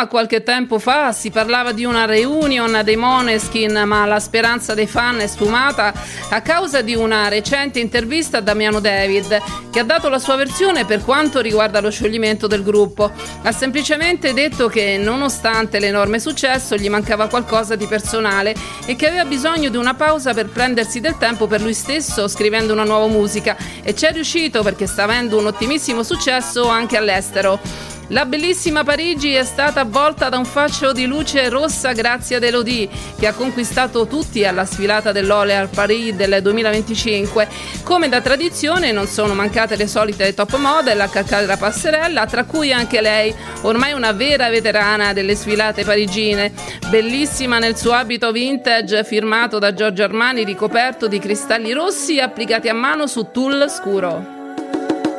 a qualche tempo fa si parlava di una reunion dei Måneskin, ma la speranza dei fan è sfumata a causa di una recente intervista a Damiano David, che ha dato la sua versione per quanto riguarda lo scioglimento del gruppo. Ha semplicemente detto che nonostante l'enorme successo gli mancava qualcosa di personale e che aveva bisogno di una pausa per prendersi del tempo per lui stesso scrivendo una nuova musica, e ci è riuscito perché sta avendo un ottimissimo successo anche all'estero. La bellissima Parigi è stata avvolta da un fascio di luce rossa grazie ad Elodie, che ha conquistato tutti alla sfilata dell'Orléans Paris del 2025. Come da tradizione non sono mancate le solite top model a calcare la passerella, tra cui anche lei, ormai una vera veterana delle sfilate parigine, bellissima nel suo abito vintage firmato da Giorgio Armani ricoperto di cristalli rossi applicati a mano su tulle scuro.